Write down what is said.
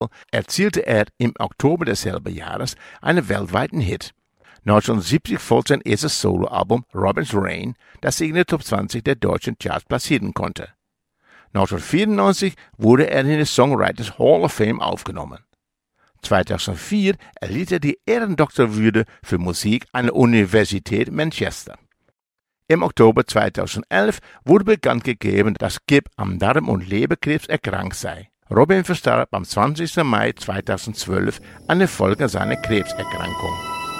erzielte er im Oktober desselben Jahres einen weltweiten Hit. 1970 folgte sein erstes Soloalbum Robin's Rain, das sich in der Top 20 der deutschen Charts platzieren konnte. 1994 wurde er in die Songwriters Hall of Fame aufgenommen. 2004 erhielt er die Ehrendoktorwürde für Musik an der Universität Manchester. Im Oktober 2011 wurde bekannt gegeben, dass Gibb am Darm- und Leberkrebs erkrankt sei. Robin verstarb am 20. Mai 2012 an den Folgen seiner Krebserkrankung.